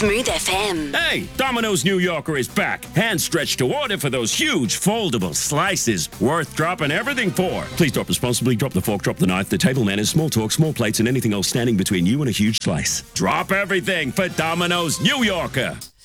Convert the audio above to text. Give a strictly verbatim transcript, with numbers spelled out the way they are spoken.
Smooth F M. Hey, Domino's New Yorker is back. Hand stretched to order for those huge foldable slices. Worth dropping everything for. Please drop responsibly. Drop the fork, drop the knife, the table manners, small talk, small plates, and anything else standing between you and a huge slice. Drop everything for Domino's New Yorker.